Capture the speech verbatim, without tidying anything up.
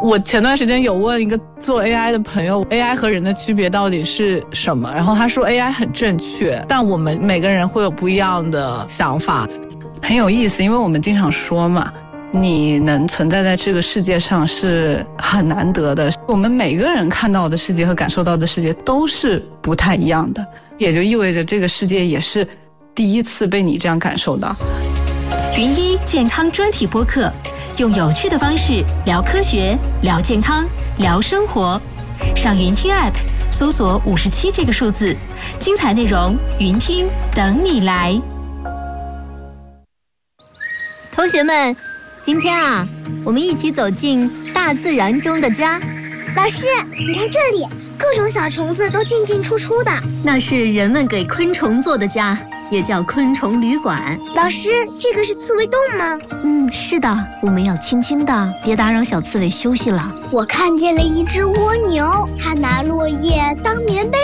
我前段时间有问一个做 A I 的朋友 A I 和人的区别到底是什么，然后他说 A I 很正确，但我们每个人会有不一样的想法。 很有意思，因为我们经常说嘛，你能存在在这个世界上是很难得的，我们每个人看到的世界和感受到的世界都是不太一样的，也就意味着这个世界也是第一次被你这样感受到。 云一健康专题播客，用有趣的方式聊科学、聊健康、聊生活。上云听 App 搜索五十七这个数字，精彩内容云听等你来。 同学们，今天啊，我们一起走进大自然中的家。 老师，你看这里，各种小虫子都进进出出的， 那是人们给昆虫做的家，也叫昆虫旅馆。 老师，这个是刺猬洞吗？ 嗯，是的，我们要轻轻的，别打扰小刺猬休息了。 我看见了一只蜗牛，它拿落叶当棉被